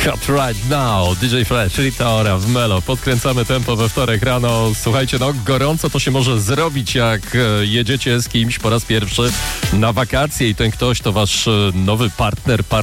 Hot Right Now, DJ Fresh, Rita Ora w Melo. Podkręcamy tempo we wtorek rano. Słuchajcie, gorąco to się może zrobić, jak jedziecie z kimś po raz pierwszy na wakacje i ten ktoś to wasz nowy partner,